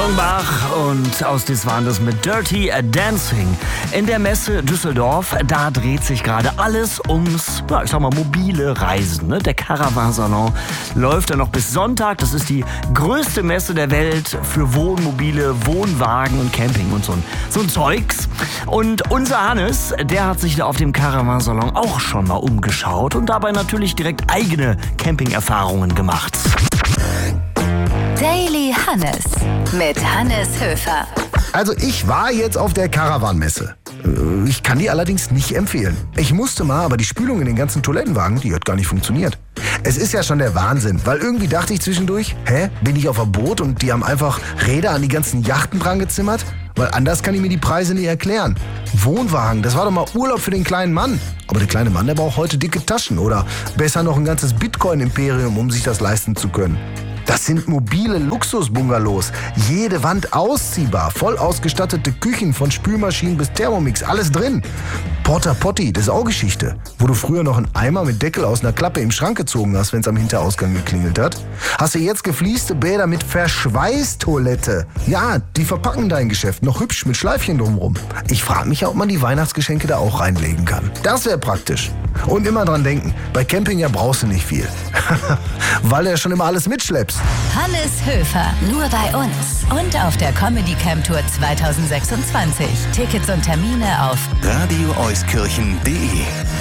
Bach und aus dies waren das mit Dirty Dancing. In der Messe Düsseldorf, da dreht sich gerade alles ums, ich sag mal, mobile Reisen. Ne? Der Caravansalon läuft ja noch bis Sonntag. Das ist die größte Messe der Welt für Wohnmobile, Wohnwagen und Camping und so ein Zeugs. Und unser Hannes, der hat sich da auf dem Caravansalon auch schon mal umgeschaut und dabei natürlich direkt eigene Camping-Erfahrungen gemacht. Daily Hannes mit Hannes Höfer. Also ich war jetzt auf der Caravan-Messe. Ich kann die allerdings nicht empfehlen. Ich musste mal, aber die Spülung in den ganzen Toilettenwagen, die hat gar nicht funktioniert. Es ist ja schon der Wahnsinn, weil irgendwie dachte ich zwischendurch, bin ich auf einem Boot und die haben einfach Räder an die ganzen Yachten dran gezimmert? Weil anders kann ich mir die Preise nicht erklären. Wohnwagen, das war doch mal Urlaub für den kleinen Mann. Aber der kleine Mann, der braucht heute dicke Taschen oder besser noch ein ganzes Bitcoin-Imperium, um sich das leisten zu können. Das sind mobile Luxus-Bungalows. Jede Wand ausziehbar, voll ausgestattete Küchen von Spülmaschinen bis Thermomix, alles drin. Porta Potty, das ist auch Geschichte. Wo du früher noch einen Eimer mit Deckel aus einer Klappe im Schrank gezogen hast, wenn es am Hinterausgang geklingelt hat. Hast du jetzt geflieste Bäder mit Verschweißtoilette. Ja, die verpacken dein Geschäft noch hübsch mit Schleifchen drumrum. Ich frage mich ja, ob man die Weihnachtsgeschenke da auch reinlegen kann. Das wäre praktisch. Und immer dran denken, bei Camping ja brauchst du nicht viel. Weil du ja schon immer alles mitschleppst. Hannes Höfer, nur bei uns und auf der Comedy Camp Tour 2026. Tickets und Termine auf radioeuskirchen.de